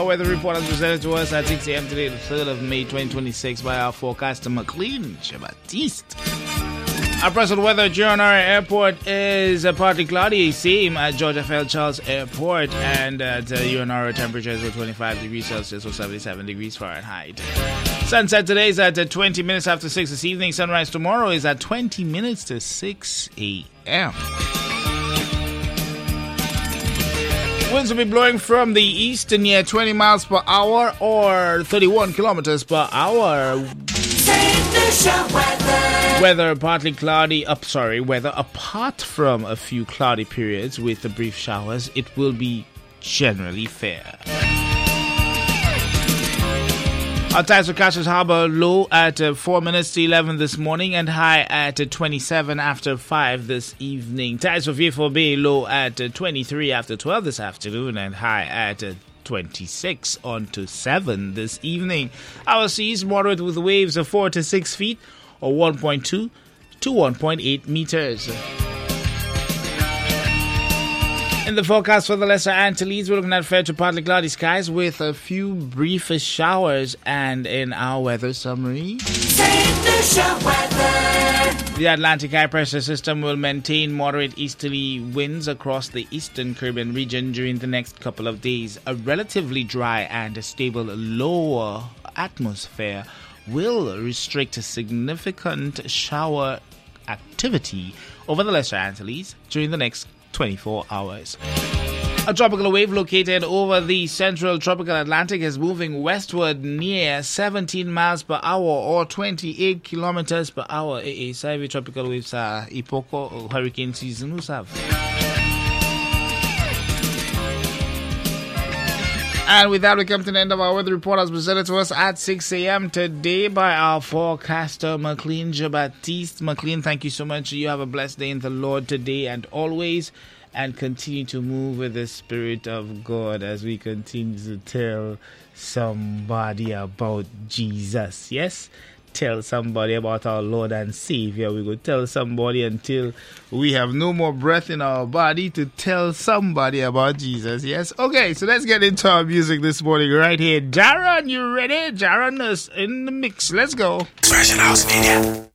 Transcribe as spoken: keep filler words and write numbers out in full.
Weather report is presented to us at six a.m. today, the third of May twenty twenty-six, by our forecaster McLean Jean-Baptiste. Our present weather at Gironara Airport is uh, partly cloudy, same at George F L Charles Airport, and at uh, Gironara temperatures were twenty-five degrees Celsius or seventy-seven degrees Fahrenheit. Sunset today is at uh, twenty minutes after six this evening. Sunrise tomorrow is at twenty minutes to six a.m. Winds will be blowing from the east near twenty miles per hour or thirty-one kilometers per hour. Weather. Weather partly cloudy, up sorry, weather apart from a few cloudy periods with the brief showers, it will be generally fair. Our tides for Castles Harbour low at uh, four minutes to eleven this morning and high at uh, twenty-seven after five this evening. Tides for Vieux Bay low at uh, twenty-three after twelve this afternoon and high at uh, twenty-six on to seven this evening. Our seas moderate with waves of four to six feet or one point two to one point eight meters. In the forecast for the Lesser Antilles, we're looking at fair to partly cloudy skies with a few brief showers. And in our weather summary, the Atlantic high pressure system will maintain moderate easterly winds across the eastern Caribbean region during the next couple of days. A relatively dry and stable lower atmosphere will restrict a significant shower activity over the Lesser Antilles during the next twenty-four hours. A tropical wave located over the central tropical Atlantic is moving westward near seventeen miles per hour or twenty-eight kilometers per hour. E sa tropical wave sa ipoko hurricane season usav. And with that, we come to the end of our weather report as presented to us at six a.m. today by our forecaster, McLean Jean-Baptiste. McLean, thank you so much. You have a blessed day in the Lord today and always, and continue to move with the Spirit of God as we continue to tell somebody about Jesus. Yes? Tell somebody about our Lord and Savior. We go tell somebody until we have no more breath in our body to tell somebody about Jesus. Yes? Okay, so let's get into our music this morning right here. Jaron, you ready? Jaron is in the mix. Let's go. Special House Media.